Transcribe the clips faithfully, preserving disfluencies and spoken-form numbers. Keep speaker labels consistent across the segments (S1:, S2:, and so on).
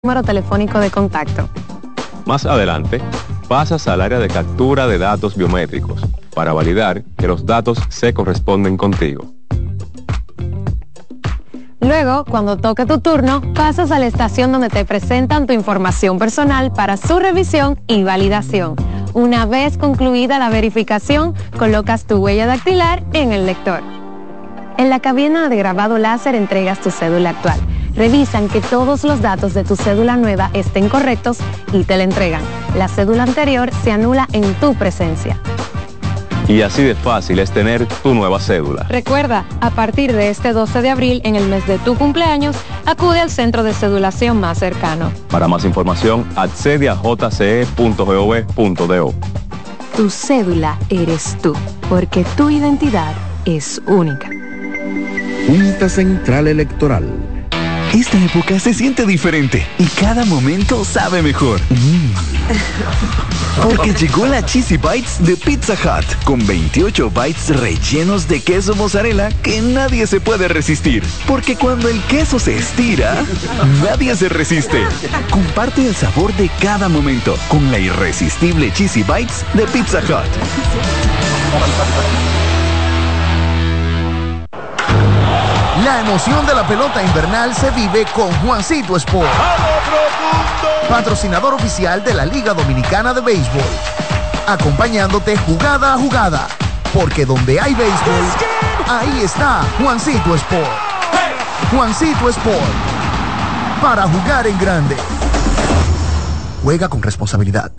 S1: número telefónico de contacto.
S2: Más adelante, pasas al área de captura de datos biométricos para validar que los datos se corresponden contigo.
S1: Luego, cuando toque tu turno, pasas a la estación donde te presentan tu información personal para su revisión y validación. Una vez concluida la verificación, colocas tu huella dactilar en el lector. En la cabina de grabado láser entregas tu cédula actual. Revisan que todos los datos de tu cédula nueva estén correctos y te la entregan. La cédula anterior se anula en tu presencia.
S2: Y así de fácil es tener tu nueva cédula.
S1: Recuerda, a partir de este doce de abril, en el mes de tu cumpleaños, acude al centro de cedulación más cercano.
S2: Para más información, accede a j c e punto gov punto do.
S1: Tu cédula eres tú, porque tu identidad es única.
S3: Junta Central Electoral.
S4: Esta época se siente diferente y cada momento sabe mejor. Mm. Porque llegó la Cheesy Bites de Pizza Hut con veintiocho bites rellenos de queso mozzarella que nadie se puede resistir. Porque cuando el queso se estira, nadie se resiste. Comparte el sabor de cada momento con la irresistible Cheesy Bites de Pizza Hut.
S5: La emoción de la pelota invernal se vive con Juancito Sport, patrocinador oficial de la Liga Dominicana de Béisbol, acompañándote jugada a jugada, porque donde hay béisbol, ahí está Juancito Sport. Juancito Sport, para jugar en grande. Juega con responsabilidad.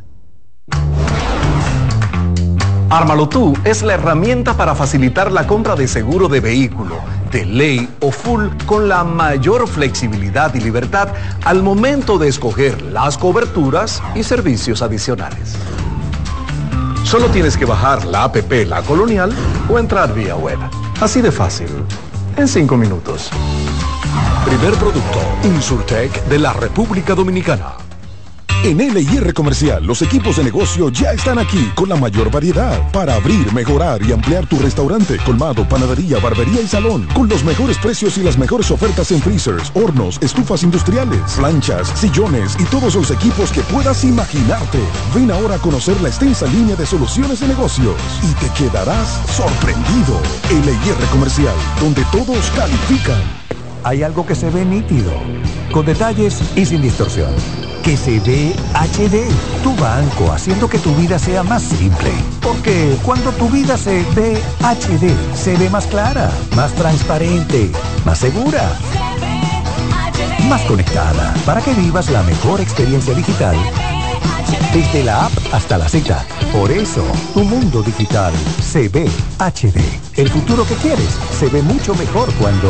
S6: Ármalo Tú es la herramienta para facilitar la compra de seguro de vehículo, de ley o full con la mayor flexibilidad y libertad al momento de escoger las coberturas y servicios adicionales. Solo tienes que bajar la app La Colonial o entrar vía web. Así de fácil, en cinco minutos. Primer producto, Insurtech de la República Dominicana.
S7: En L y R Comercial, los equipos de negocio ya están aquí con la mayor variedad para abrir, mejorar y ampliar tu restaurante, colmado, panadería, barbería y salón, con los mejores precios y las mejores ofertas en freezers, hornos, estufas industriales, planchas, sillones y todos los equipos que puedas imaginarte. Ven ahora a conocer la extensa línea de soluciones de negocios y te quedarás sorprendido. L y R Comercial, donde todos califican.
S8: Hay algo que se ve nítido, con detalles y sin distorsión. Que se ve H D, tu banco, haciendo que tu vida sea más simple. Porque cuando tu vida se ve H D, se ve más clara, más transparente, más segura, más conectada, para que vivas la mejor experiencia digital desde la app hasta la Z. Por eso, tu mundo digital se ve H D. El futuro que quieres se ve mucho mejor cuando...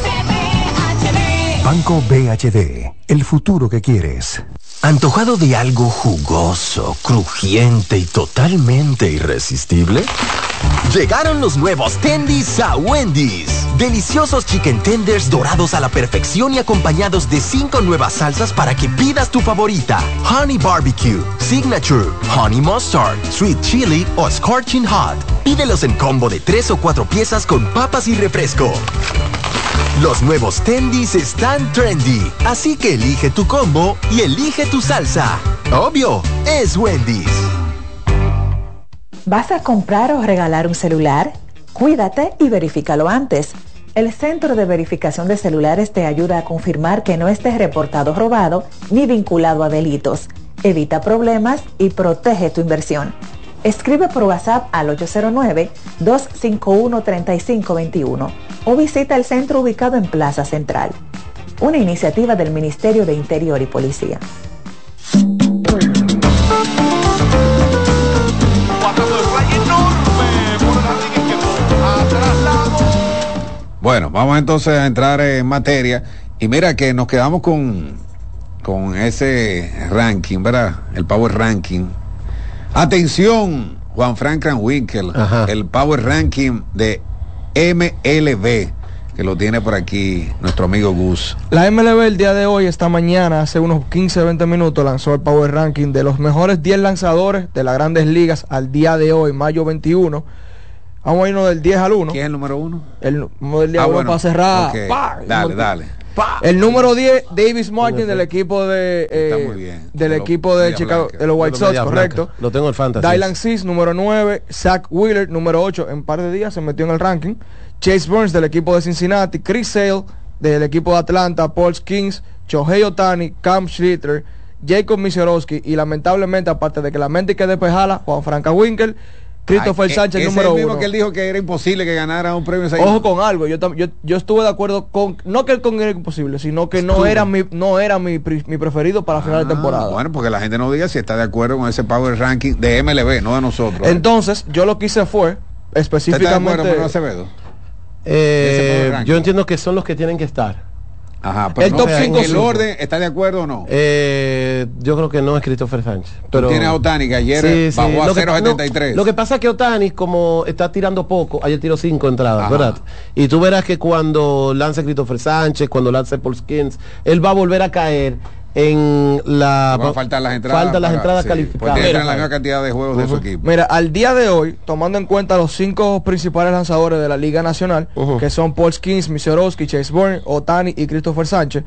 S8: Banco B H D, el futuro que quieres.
S9: ¿Antojado de algo jugoso, crujiente y totalmente irresistible? Llegaron los nuevos Tendies a Wendy's. Deliciosos chicken tenders dorados a la perfección y acompañados de cinco nuevas salsas para que pidas tu favorita. Honey Barbecue, Signature, Honey Mustard, Sweet Chili o Scorching Hot. Pídelos en combo de tres o cuatro piezas con papas y refresco. Los nuevos Tendies están trendy, así que elige tu combo y elige tu salsa. Obvio, es Wendy's.
S10: ¿Vas a comprar o regalar un celular? Cuídate y verifícalo antes. El Centro de Verificación de Celulares te ayuda a confirmar que no estés reportado robado ni vinculado a delitos. Evita problemas y protege tu inversión. Escribe por WhatsApp al ocho cero nueve, dos cinco uno, tres cinco dos uno o visita el centro ubicado en Plaza Central. Una iniciativa del Ministerio de Interior y Policía.
S11: Bueno, vamos entonces a entrar en materia y mira que nos quedamos con, con ese ranking, ¿verdad? El Power Ranking. Atención, Juan Frank Kranwinkel, el Power Ranking de M L B, que lo tiene por aquí nuestro amigo Gus.
S12: La M L B el día de hoy, esta mañana, hace unos quince a veinte minutos, lanzó el Power Ranking de los mejores diez lanzadores de las Grandes Ligas al día de hoy, mayo veintiuno. Vamos a irnos del diez al uno.
S11: ¿Quién es el número uno?
S12: El número del día
S11: ah,
S12: uno
S11: bueno,
S12: para cerrar.
S11: Okay.
S12: ¡Pah!
S11: Dale, dale.
S12: El número diez, Davis Martin, del equipo de eh,
S11: Está muy bien.
S12: del
S11: Lo-
S12: equipo de
S11: media
S12: Chicago,
S11: blanca.
S12: de los White
S13: Lo
S12: Sox,
S13: media
S12: correcto.
S13: blanca. Lo tengo en el fantasy.
S12: Dylan Cease, número nueve, Zach Wheeler, número ocho, en par de días se metió en el ranking. Chase Burns, del equipo de Cincinnati, Chris Sale, del equipo de Atlanta, Paul Skeens, Shohei Ohtani, Cam Schlitter, Jacob Misiorowski y lamentablemente, aparte de que la mente que despejala, Juan Franca Winkel, Christopher
S11: Ay,
S12: Sánchez,
S11: ese
S12: número
S11: es el mismo
S12: uno.
S11: que él dijo que era imposible que ganara un premio.
S12: Ojo con algo, yo, tam- yo yo estuve de acuerdo con, no que el con era imposible, sino que no
S11: Estuvo.
S12: era mi no era mi, pri- mi preferido para final de temporada.
S11: Bueno, porque la gente no diga si está de acuerdo con ese Power Ranking de M L B, no de nosotros.
S12: Entonces, yo lo que hice fue
S11: ¿Usted está de
S12: específicamente
S11: acuerdo, Manuel Acevedo?
S13: Eh,
S11: Ese Power Ranking.
S13: yo entiendo que son los que tienen que estar.
S11: Ajá, pero
S12: el
S11: no,
S12: top
S11: en
S12: cinco
S11: el
S12: cinco.
S11: orden, ¿está de acuerdo o no?
S13: Eh, yo creo que no es Christopher Sánchez.
S11: Pero tiene a Ohtani, que ayer
S13: Sí, sí.
S11: bajó a
S13: Lo que-
S11: cero setenta y tres.
S13: no, lo que pasa es que Ohtani, como está tirando poco, ayer tiró cinco entradas,
S11: Ajá.
S13: ¿verdad? Y tú verás que cuando lance Christopher Sánchez, cuando lance Paul Skeens, él va a volver a caer en la...
S11: Van a faltar las entradas.
S13: Faltan las
S11: para-
S13: entradas
S11: sí,
S13: calificadas.
S11: Porque entran
S13: Mira,
S11: la misma cantidad de juegos de su equipo.
S12: Mira, al día de hoy, tomando en cuenta los cinco principales lanzadores de la Liga Nacional,
S13: Ujú.
S12: que son Paul Skeens, Misiorowski, Chase Burns, Ohtani y Christopher Sánchez,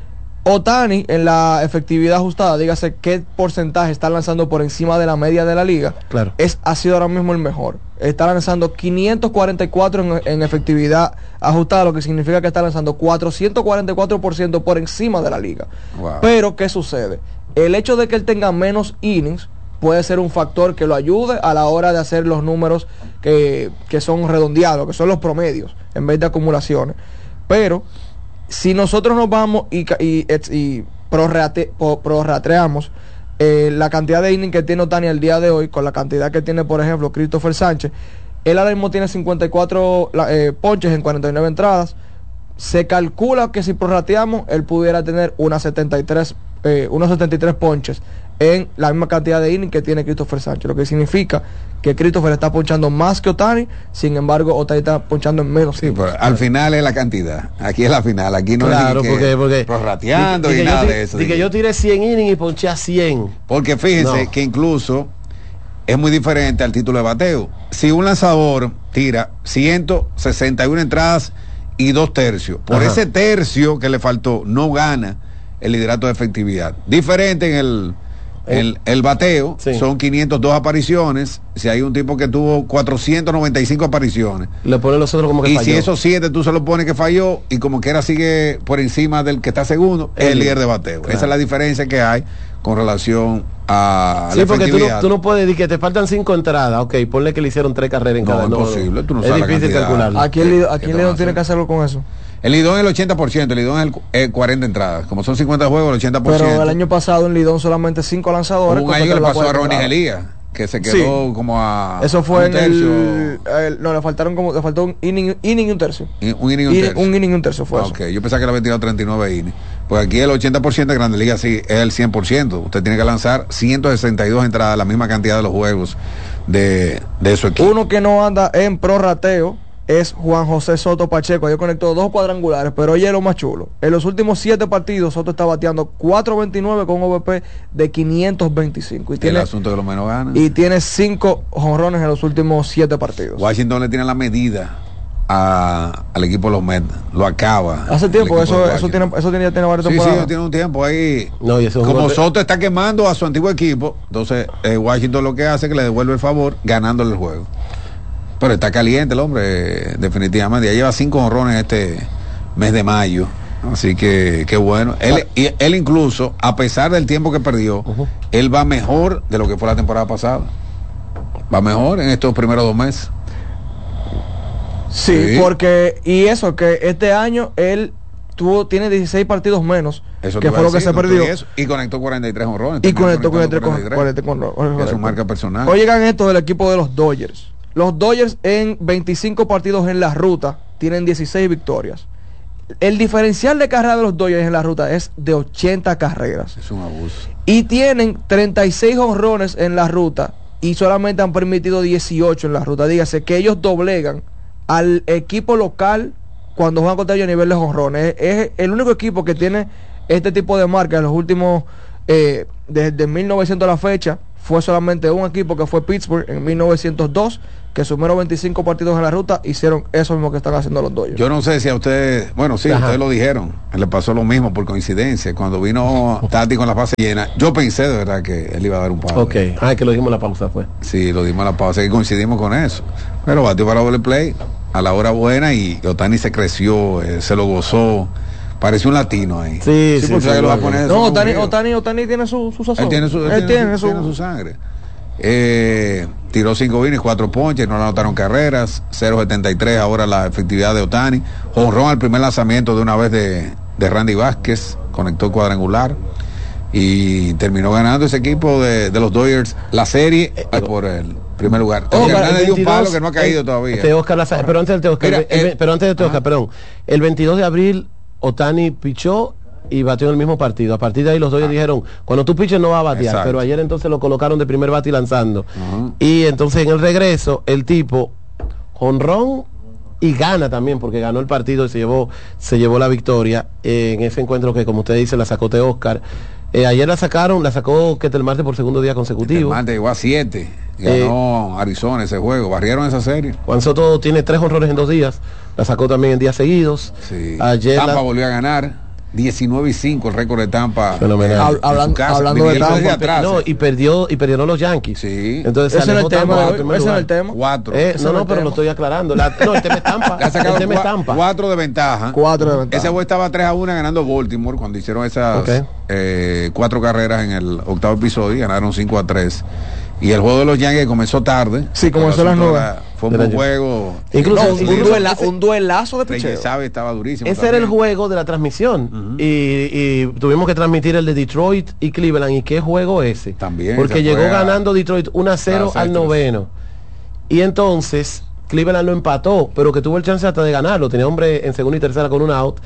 S12: Ohtani en la efectividad ajustada, dígase qué porcentaje está lanzando por encima de la media de la liga,
S13: Claro.
S12: es, ha sido ahora mismo el mejor. Está lanzando quinientos cuarenta y cuatro en, en efectividad ajustada, lo que significa que está lanzando cuatrocientos cuarenta y cuatro por ciento por encima de la liga.
S11: Wow.
S12: Pero, ¿qué sucede? El hecho de que él tenga menos innings puede ser un factor que lo ayude a la hora de hacer los números que, que son redondeados, que son los promedios, en vez de acumulaciones. Pero, si nosotros nos vamos y, ca- y, ex- y prorrate- po- prorrateamos eh, la cantidad de innings que tiene Ohtani el día de hoy con la cantidad que tiene, por ejemplo, Christopher Sánchez, él ahora mismo tiene cincuenta y cuatro la- eh, ponches en cuarenta y nueve entradas. Se calcula que si prorrateamos, él pudiera tener unas setenta y tres, eh, unos setenta y tres ponches en la misma cantidad de innings que tiene Christopher Sánchez, lo que significa que Christopher está ponchando más que Ohtani, sin embargo Ohtani está ponchando en menos.
S11: Sí, pero al final es la cantidad. Aquí es la final. Aquí no
S13: Claro,
S11: es ni que
S13: porque, porque
S11: prorrateando
S13: di- di
S11: y
S13: que yo
S11: nada
S13: ti-
S11: de eso.
S13: di que
S11: di-
S13: yo tiré cien innings y ponché a cien.
S11: Porque fíjense
S13: No.
S11: que incluso es muy diferente al título de bateo. Si un lanzador tira ciento sesenta y una entradas y dos tercios, por
S13: Ajá.
S11: ese tercio que le faltó, no gana el liderato de efectividad. Diferente en el, el, el bateo,
S13: Sí.
S11: son quinientas dos apariciones. Si hay un tipo que tuvo cuatrocientas noventa y cinco apariciones,
S13: Le ponen los otros como que
S11: y
S13: falló.
S11: si esos siete tú se los pones que falló y como quiera sigue por encima del que está segundo, es el
S13: El-
S11: líder de bateo.
S13: claro.
S11: Esa es la diferencia que hay con relación a
S13: Sí,
S11: la
S13: porque tú no,
S11: efectividad.
S13: tú no puedes decir que te faltan cinco entradas. Ok, ponle que le hicieron tres carreras en
S11: No,
S13: cada.
S11: es posible, tú no
S13: es
S11: sabes la
S13: difícil
S11: cantidad.
S13: calcularlo.
S12: Aquí el,
S11: ¿Qué-
S12: Lidón-
S11: qué
S12: aquí
S11: te
S12: el
S11: van a
S12: Lidón tiene
S11: hacer?
S12: que hacerlo con eso.
S11: El Lidón es el ochenta por ciento, el Lidón es el, el cuarenta entradas. Como son cincuenta juegos, el ochenta por ciento.
S12: Pero el año pasado en Lidón solamente cinco lanzadores.
S11: Hubo un año que le
S12: completaron
S11: pasó a
S12: la
S11: Ronnie
S12: cuarenta
S11: Elías, que se quedó
S12: Sí.
S11: como a
S12: Eso
S11: a
S12: fue
S11: un
S12: en el,
S11: tercio,
S12: el- No, le faltaron como. Le faltó un inning, inning y un tercio.
S11: y- un inning y un
S12: Y-
S11: tercio.
S12: un inning y un tercio fue
S11: Ah,
S12: eso.
S11: ok, yo pensaba que le había tirado treinta y nueve innings. Pues aquí el ochenta por ciento de Grandes Ligas sí es el cien por ciento. Usted tiene que lanzar ciento sesenta y dos entradas, la misma cantidad de los juegos de, de su equipo.
S12: Uno que no anda en prorrateo es Juan José Soto Pacheco. Ayer conectó dos cuadrangulares, pero oye lo más chulo. En los últimos siete partidos, Soto está bateando cuatro veintinueve con un O V P de quinientos veinticinco. Y
S11: el
S12: tiene,
S11: asunto de los menos ganan.
S12: y tiene cinco jonrones en los últimos siete partidos.
S11: Washington le tiene la medida a- al equipo de los Mets. Lo acaba.
S12: Hace
S11: el
S12: tiempo,
S11: equipo
S12: eso,
S11: de
S12: eso
S11: Washington.
S12: tiene, eso tiene, ya tiene varias
S11: Sí, sí,
S12: temporadas.
S11: tiene un tiempo ahí.
S13: No, y eso es un
S11: Como
S13: golpe-
S11: Soto está quemando a su antiguo equipo, entonces eh, Washington lo que hace es que le devuelve el favor ganándole el juego. Pero está caliente el hombre, eh, definitivamente. Ya lleva cinco honrones este mes de mayo. Así que qué bueno. Él, y él incluso, a pesar del tiempo que perdió,
S13: Ujú.
S11: él va mejor de lo que fue la temporada pasada. Va mejor en estos primeros dos meses.
S12: Sí,
S11: Sí.
S12: porque, y eso, que este año él tuvo, tiene dieciséis partidos menos,
S11: Eso te
S12: que
S11: iba
S12: fue
S11: a
S12: lo que
S11: decir,
S12: se
S11: no
S12: perdió.
S11: estoy eso. Y conectó cuarenta y tres honrones.
S12: Y
S11: terminó
S12: conectó con el
S11: conectando
S12: con, cuarenta con-
S11: Que es
S12: correcto.
S11: su marca personal.
S12: Oigan esto del equipo de los Dodgers. Los Dodgers en veinticinco partidos en la ruta tienen dieciséis victorias. El diferencial de carrera de los Dodgers en la ruta es de ochenta carreras.
S11: Es un abuso.
S12: Y tienen treinta y seis honrones en la ruta y solamente han permitido dieciocho en la ruta. Dígase que ellos doblegan al equipo local cuando juegan contra ellos a nivel de honrones. Es, es el único equipo que tiene este tipo de marca en los últimos, eh, desde mil novecientos a la fecha, fue solamente un equipo, que fue Pittsburgh en mil novecientos dos, que sumaron veinticinco partidos en la ruta, hicieron eso mismo que están haciendo los Dodgers.
S11: Yo no sé si a ustedes, bueno, sí, Ajá. ustedes lo dijeron, le pasó lo mismo por coincidencia. Cuando vino Tati con la fase llena, yo pensé de verdad que él iba a dar un palo.
S13: Ok, ah, que lo dijimos en la pausa, fue.
S11: Sí, lo dimos en la pausa, y coincidimos con eso. Pero batió para doble play a la hora buena y Otani se creció, eh, se lo gozó. Pareció un latino ahí.
S13: Sí, sí, sí, sí,
S11: lo va a poner.
S12: No, Otani, Otani, Otani tiene su, su sazón.
S11: Él tiene su, él
S12: él
S11: tiene,
S12: tiene
S11: su,
S12: su,
S11: tiene su sangre. Eh, tiró cinco innings, cuatro ponches, no le anotaron carreras, cero setenta y tres ahora la efectividad de Otani. Jonrón al primer lanzamiento de una vez de, de Randy Vázquez, conectó cuadrangular y terminó ganando ese equipo de, de los Dodgers la serie eh, por el primer lugar.
S13: Oh,
S11: Hernández le dio un palo que no ha caído el, todavía.
S13: Teoscar la, pero antes del Teoscar,
S11: Mira,
S13: el,
S11: el,
S13: pero antes del Teoscar, perdón, el veintidós de abril Otani pichó y batió en el mismo partido. A partir de ahí los Dodgers ah. dijeron, cuando tú piches no va a batear. Exacto. Pero ayer entonces lo colocaron de primer bate y lanzando. Uh-huh. Y entonces en el regreso, el tipo, jonrón y gana también, porque ganó el partido y se llevó, se llevó la victoria eh, en ese encuentro que, como usted dice, la sacó Teoscar. Eh, ayer la sacaron, la sacó Ketel Marte por segundo día consecutivo.
S11: Marte llegó a siete. Ganó eh, Arizona ese juego, barrieron esa serie.
S13: Juan Soto tiene tres honrones en dos días, la sacó también en días seguidos.
S11: Sí.
S13: Ayer
S11: Tampa
S13: la...
S11: volvió a ganar. diecinueve y cinco el récord de Tampa.
S13: Fenomenal.
S12: Eh, Hablan, hablando de Tampa,
S13: de atrás, no, y perdió y perdieron los Yankees.
S11: Sí.
S13: Entonces
S12: ese es el tema. Ese es el tema.
S11: Cuatro.
S13: Eh, no, no, pero tema. Lo estoy aclarando. La, no, el tema es Tampa.
S11: el tema es Tampa. Cuatro de ventaja.
S12: Cuatro de ventaja.
S11: Ese juego estaba tres a uno ganando Baltimore cuando hicieron esas okay. eh, cuatro carreras en el octavo episodio y ganaron cinco a tres. Y el juego de los Yankees comenzó tarde.
S12: Sí, comenzó a las nueve.
S11: Fue un buen juego.
S13: Incluso
S12: no, un, un, duela, un duelazo de picheo.
S11: Sabe, estaba durísimo.
S13: Ese también era el juego de la transmisión. Uh-huh. y, y tuvimos que transmitir el de Detroit y Cleveland. ¿Y qué juego ese?
S11: También.
S13: Porque llegó a... ganando Detroit uno a cero al noveno. Y entonces Cleveland lo empató, pero que tuvo el chance hasta de ganarlo. Tenía hombre en segunda y tercera con un out.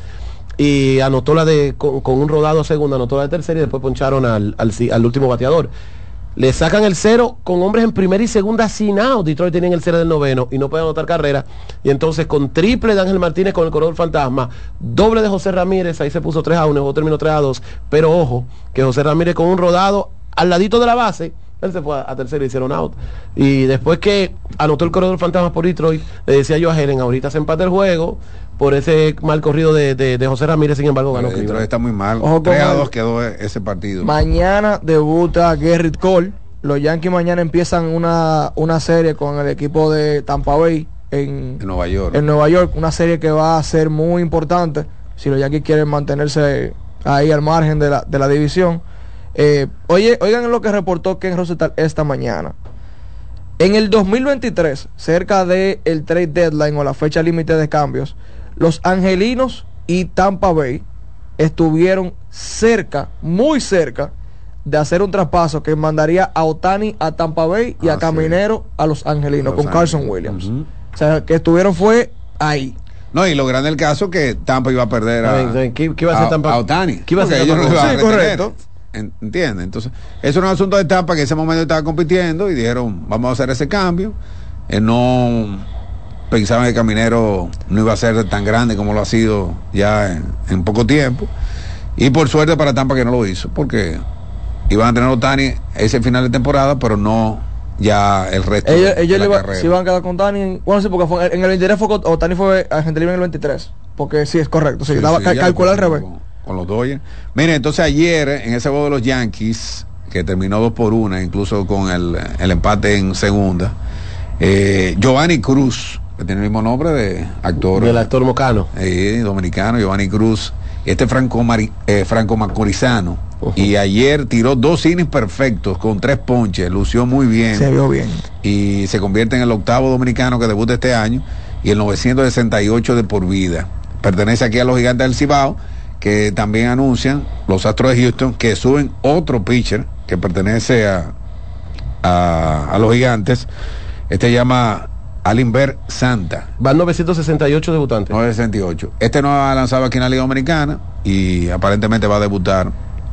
S13: Y anotó la de con, con un rodado a segunda, anotó la de tercera y después poncharon al, al, al último bateador. Le sacan el cero con hombres en primera y segunda sin out. Detroit tenían el cero del noveno y no pueden anotar carrera. Y entonces con triple de Ángel Martínez con el corredor fantasma, doble de José Ramírez, ahí se puso tres a uno, el juego terminó tres a dos. Pero ojo, que José Ramírez con un rodado al ladito de la base, él se fue a, a tercero y hicieron out. Y después que anotó el corredor fantasma por Detroit, le decía yo a Helen, ahorita se empata el juego por ese mal corrido de, de, de José Ramírez, sin embargo ganó.
S11: Detroit está muy mal. Ojo, tres a dos quedó ese partido.
S12: Mañana debuta Gerrit Cole. Los Yankees mañana empiezan una, una serie con el equipo de Tampa Bay en,
S11: en Nueva York.
S12: En Nueva York, una serie que va a ser muy importante si los Yankees quieren mantenerse ahí al margen de la, de la división. Eh, oye, oigan lo que reportó Ken Rosenthal esta mañana. En el dos mil veintitrés, cerca del trade deadline o la fecha límite de cambios, los angelinos y Tampa Bay estuvieron cerca, muy cerca, de hacer un traspaso que mandaría a Otani a Tampa Bay y ah, a Caminero sí. a los angelinos, los con Carson Ángeles. Williams. Uh-huh. O sea, que estuvieron fue ahí.
S11: No, y lo grande del caso que Tampa iba a perder a,
S13: ¿Qué, qué iba a hacer Tampa?
S11: A Otani.
S13: ¿Qué iba a hacer
S11: ellos no
S12: sí, correcto.
S11: ¿Entiendes? Entonces, eso era un asunto de Tampa que en ese momento estaba compitiendo y dijeron, vamos a hacer ese cambio. Eh, no pensaban que Caminero no iba a ser tan grande como lo ha sido ya en, en poco tiempo. Y por suerte para Tampa que no lo hizo, porque iban a tener a Otani ese final de temporada, pero no ya el resto
S12: ellos,
S11: de,
S12: ellos
S11: de la
S12: le
S11: carrera.
S12: Se iban a quedar con Otani. Bueno, sí, porque fue, en el veintitrés fue Otani fue a Gente Libre en el veintitrés. Porque sí, es correcto. Sí, sí, daba, sí, cal, calculó al revés.
S11: Con, con los Dodgers. Miren, entonces ayer en ese juego de los Yankees, que terminó dos por una, incluso con el, el empate en segunda, eh, Giovanni Cruz, que tiene el mismo nombre de actor.
S13: Del actor mocano.
S11: Eh, dominicano, Giovanni Cruz. Este franco, Mari, eh, franco macorizano. Uh-huh. Y ayer tiró dos innings perfectos con tres ponches, lució muy bien.
S12: Se vio bien.
S11: Y se convierte en el octavo dominicano que debuta este año y el novecientos sesenta y ocho de por vida. Pertenece aquí a los Gigantes del Cibao, que también anuncian los Astros de Houston que suben otro pitcher que pertenece a, a, a los Gigantes. Este llama Alinbert Santa.
S13: Van novecientos sesenta y ocho debutantes.
S11: novecientos sesenta y ocho. Este no ha lanzado aquí en la Liga Dominicana y aparentemente va a debutar.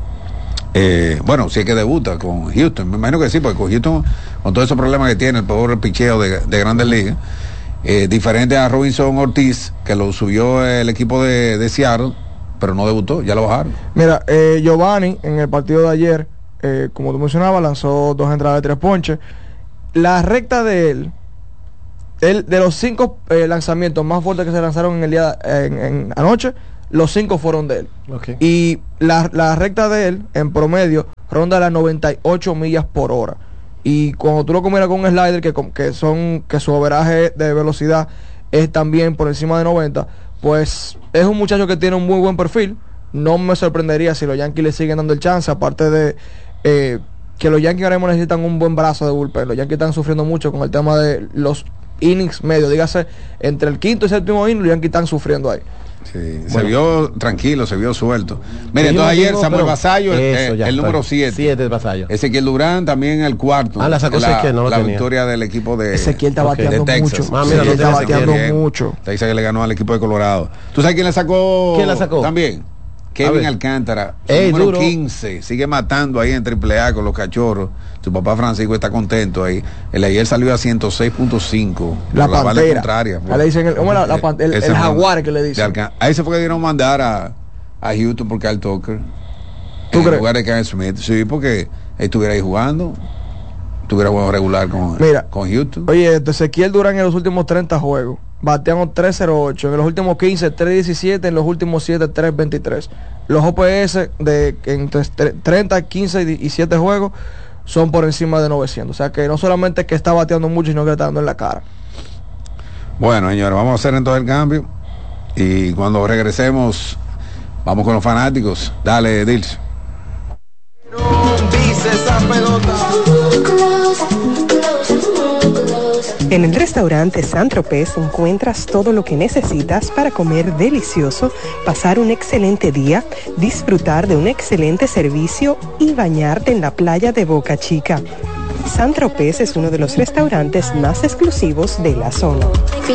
S11: Eh, bueno, si es que debuta con Houston, me imagino que sí, porque con Houston, con todos esos problemas que tiene, el peor picheo de, de Grandes Ligas, eh, diferente a Robinson Ortiz, que lo subió el equipo de, de Seattle, pero no debutó, ya lo bajaron.
S12: Mira, eh, Giovanni en el partido de ayer eh, como tú mencionabas, lanzó dos entradas de tres ponches. La recta de él, él de los cinco eh, lanzamientos más fuertes que se lanzaron en el día en, en anoche, los cinco fueron de él.
S13: Okay.
S12: Y la, la recta de él, en promedio, ronda las noventa y ocho millas por hora. Y cuando tú lo combinas con un slider que, que son que su averaje de velocidad es también por encima de noventa, pues es un muchacho que tiene un muy buen perfil. No me sorprendería si los Yankees le siguen dando el chance, aparte de eh, que los Yankees ahora mismo necesitan un buen brazo de bullpen. Los Yankees están sufriendo mucho con el tema de los innings medios, dígase, entre el quinto y séptimo inning, los Yankees están sufriendo ahí.
S11: Sí, bueno, se vio tranquilo, se vio suelto. Mire, entonces ayer Samuel Basallo, eh, el número siete.
S13: siete Basallo.
S11: Ezequiel Durán también el cuarto.
S13: Ah, la sacó Ezequiel, no lo
S11: La
S13: tenía.
S11: victoria del equipo de
S12: Ezequiel está
S11: okay.
S12: bateando
S11: de Texas.
S12: mucho.
S13: Ah, mira,
S12: sí,
S13: no
S12: está bateando mucho.
S11: Texas que le ganó al equipo de Colorado. ¿Tú sabes quién la sacó?
S13: ¿Quién la sacó?
S11: También. Kevin Alcántara,
S13: Ey,
S11: número
S13: duro.
S11: quince, sigue matando ahí en triple A con los cachorros. Su papá Francisco está contento ahí. El ayer salió a ciento seis punto cinco.
S12: La
S11: la
S12: pantera.
S11: Contraria,
S12: pues. Le dicen el, ¿cómo la, la, el, el, el jaguar que le dicen.
S11: Ahí se fue que dieron mandar a, a Houston por Kyle Tucker.
S12: ¿Tú
S11: en
S12: crees?
S11: lugar de Kyle Smith. Sí, porque estuviera ahí jugando. Tuviera juego regular con,
S12: Mira,
S11: con Houston.
S12: Oye, Ezequiel Durán en los últimos treinta juegos bateando tres cero ocho, en los últimos quince tres diecisiete, en los últimos siete tres veintitrés. Los O P S de entre treinta, quince y siete juegos son por encima de novecientos. O sea que no solamente es que está bateando mucho, sino que está dando en la cara.
S11: Bueno, señores, vamos a hacer entonces el cambio y cuando regresemos vamos con los fanáticos. Dale, Dils.
S14: En el restaurante Saint-Tropez encuentras todo lo que necesitas para comer delicioso, pasar un excelente día, disfrutar de un excelente servicio y bañarte en la playa de Boca Chica. Saint-Tropez es uno de los restaurantes más exclusivos de la zona.